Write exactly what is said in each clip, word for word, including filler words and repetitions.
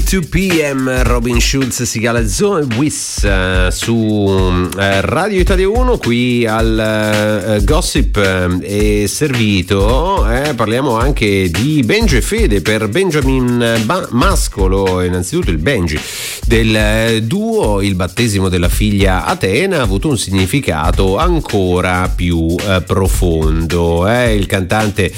due p m Robin Schulz, Sigala Zoe Wiss uh, su uh, Radio Italia uno, qui al uh, Gossip uh, è servito, eh, parliamo anche di Benji e Fede per Benjamin ba- Mascolo. Innanzitutto il Benji del uh, duo, il battesimo della figlia Atena ha avuto un significato ancora più uh, profondo, eh. Il cantante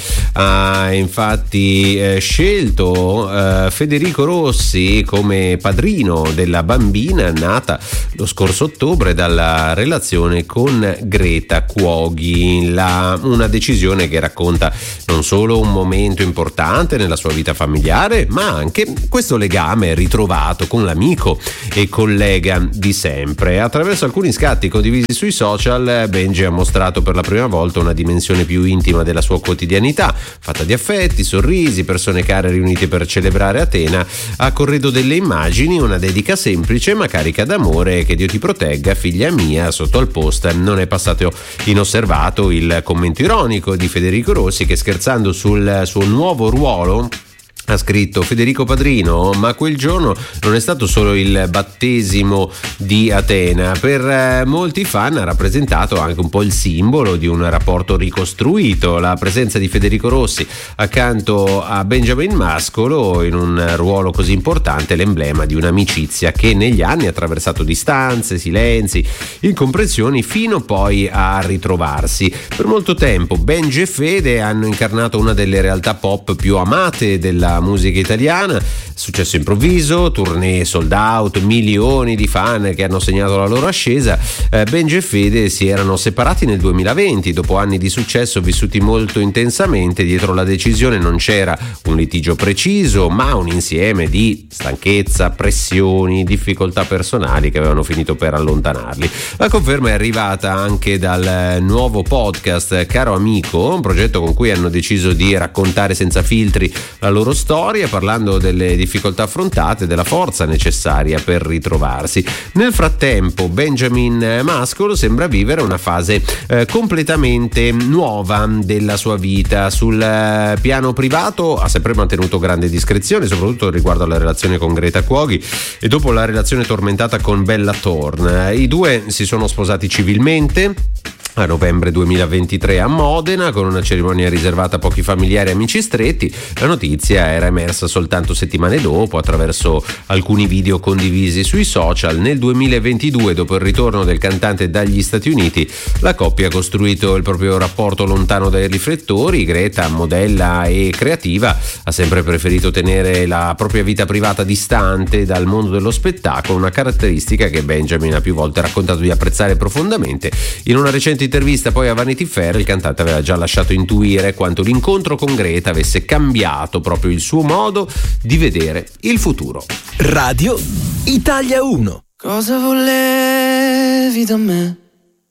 ha infatti uh, scelto uh, Federico Rossi come padrino della bambina nata lo scorso ottobre dalla relazione con Greta Cuoghi. La, una decisione che racconta non solo un momento importante nella sua vita familiare, ma anche questo legame ritrovato con l'amico e collega di sempre. Attraverso alcuni scatti condivisi sui social, Benji ha mostrato per la prima volta una dimensione più intima della sua quotidianità, fatta di affetti, sorrisi, persone care riunite per celebrare Atena. A corredo delle immagini una dedica semplice ma carica d'amore: che Dio ti protegga figlia mia. Sotto al post non è passato inosservato il commento ironico di Federico Rossi, che scherzando sul suo nuovo ruolo ha scritto: Federico padrino, ma quel giorno non è stato solo il battesimo di Atena, per molti fan ha rappresentato anche un po' il simbolo di un rapporto ricostruito. La presenza di Federico Rossi accanto a Benjamin Mascolo in un ruolo così importante è l'emblema di un'amicizia che negli anni ha attraversato distanze, silenzi, incomprensioni, fino poi a ritrovarsi. Per molto tempo Benji e Fede hanno incarnato una delle realtà pop più amate della musica italiana, successo improvviso, tournée sold out, milioni di fan che hanno segnato la loro ascesa. eh, Benji e Fede si erano separati nel duemilaventi dopo anni di successo vissuti molto intensamente. Dietro la decisione non c'era un litigio preciso, ma un insieme di stanchezza, pressioni, difficoltà personali che avevano finito per allontanarli. La conferma è arrivata anche dal nuovo podcast Caro Amico, un progetto con cui hanno deciso di raccontare senza filtri la loro storia, parlando delle difficoltà affrontate, della forza necessaria per ritrovarsi. Nel frattempo Benjamin Mascolo sembra vivere una fase eh, completamente nuova della sua vita. Sul eh, piano privato ha sempre mantenuto grande discrezione, soprattutto riguardo alla relazione con Greta Cuoghi e dopo la relazione tormentata con Bella Thorne. I due si sono sposati civilmente a novembre duemilaventitré a Modena, con una cerimonia riservata a pochi familiari e amici stretti. La notizia era emersa soltanto settimane dopo attraverso alcuni video condivisi sui social. Nel duemilaventidue, dopo il ritorno del cantante dagli Stati Uniti, la coppia ha costruito il proprio rapporto lontano dai riflettori. Greta, modella e creativa, ha sempre preferito tenere la propria vita privata distante dal mondo dello spettacolo, una caratteristica che Benjamin ha più volte raccontato di apprezzare profondamente. In una recente intervista poi a Vanity Fair il cantante aveva già lasciato intuire quanto l'incontro con Greta avesse cambiato proprio il suo modo di vedere il futuro. Radio Italia uno. Cosa volevi da me?